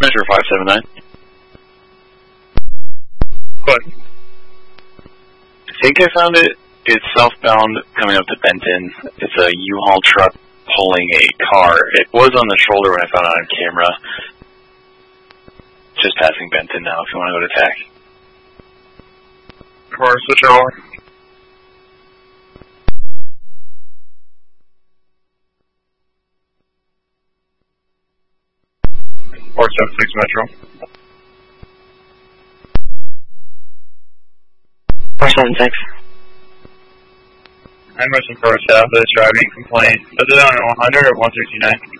Metro 579. What? I think I found it. It's southbound coming up to Benton. It's a U-Haul truck pulling a car. It was on the shoulder when I found it on camera. Just passing Benton now if you want to go to TAC. Car switch over. Or 76 Metro. 476. I'm rushing for a staff that is driving complaint. Is it on 100 or 169?